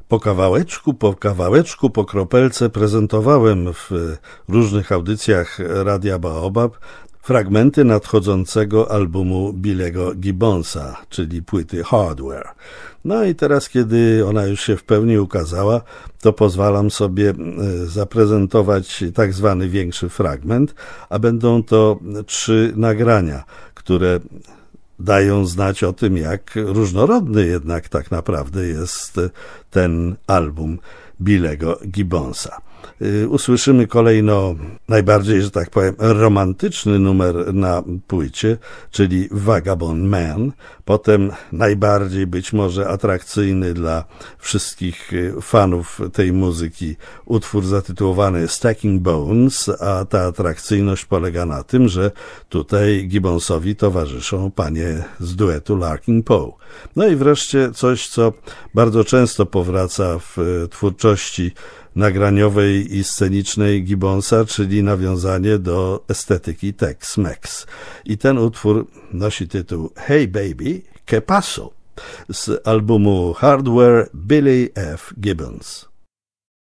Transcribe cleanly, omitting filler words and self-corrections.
po kawałeczku, po kropelce prezentowałem w różnych audycjach Radia Baobab fragmenty nadchodzącego albumu Billego Gibbonsa, czyli płyty Hardware. No i teraz, kiedy ona już się w pełni ukazała, to pozwalam sobie zaprezentować tak zwany większy fragment, a będą to 3 nagrania, które dają znać o tym, jak różnorodny jednak tak naprawdę jest ten album Billego Gibbonsa. Usłyszymy kolejno najbardziej, że tak powiem, romantyczny numer na płycie, czyli Vagabond Man. Potem najbardziej być może atrakcyjny dla wszystkich fanów tej muzyki utwór zatytułowany Stacking Bones, a ta atrakcyjność polega na tym, że tutaj Gibbonsowi towarzyszą panie z duetu Larkin Poe. No i wreszcie coś, co bardzo często powraca w twórczości nagraniowej i scenicznej Gibbonsa, czyli nawiązanie do estetyki Tex-Mex. I ten utwór nosi tytuł Hey Baby, ¿Qué pasó? Z albumu Hardware Billy F. Gibbons.